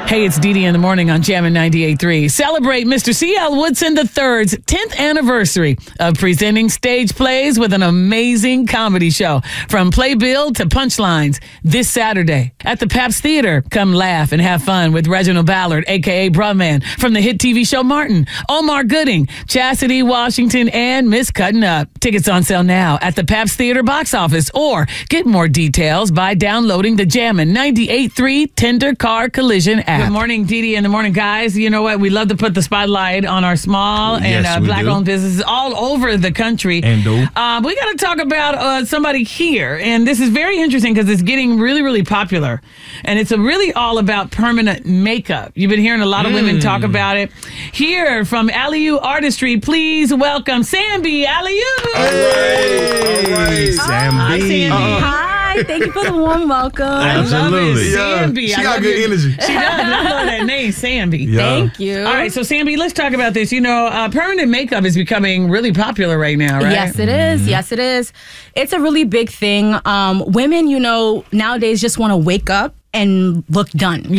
Hey, it's Dee Dee in the morning on Jammin' 98.3. Celebrate Mr. C.L. Woodson III's 10th anniversary of presenting stage plays with an amazing comedy show. From playbill to punchlines this Saturday at the Pabst Theater. Come laugh and have fun with Reginald Ballard, a.k.a. Brumman, from the hit TV show Martin, Omar Gooding, Chastity Washington, and Miss Cutting Up. Tickets on sale now at the Pabst Theater box office, or get more details by downloading the Jammin' 98.3 Tender Car Collision app. Good morning, Dee Dee in the morning, guys. You know what? We love to put the spotlight on our small and black-owned businesses all over the country. And we got to talk about somebody here, and this is very interesting because it's getting really, really popular, and it's really all about permanent makeup. You've been hearing a lot of women talk about it. Here from Aliu Artistry, please welcome Sambi Aliu. All right. Sambi. Hi, Sambi. Hi, thank you for the warm welcome. Absolutely. Sambi. She got good energy. She does. I love that name, Sambi. Yeah. Thank you. All right, so Sambi, let's talk about this. You know, permanent makeup is becoming really popular right now, right? Yes, it is. Yes, it is. It's a really big thing. Women, nowadays just want to wake up and look done.